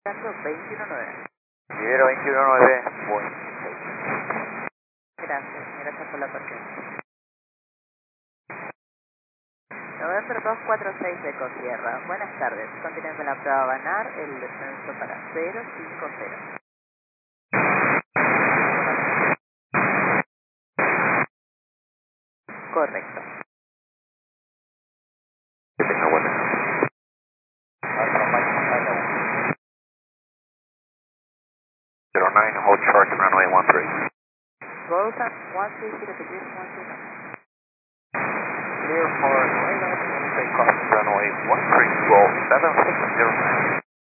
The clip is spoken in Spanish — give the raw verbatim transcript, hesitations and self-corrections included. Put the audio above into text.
veintiuno nueve. Libero veintiuno nueve, buen seis. Gracias, gracias por la paciencia. November dos cuatro seis de Cosierra. Buenas tardes. Continúen con la prueba Banar, el descenso para cero cinco cero. Correcto. Que tenga buena noche. Alfa Mike Montana zero nine, hold short, runway one three. Rosa one three zero position one three nine. Clear for runway, take off runway one three, roll seven six zero nine.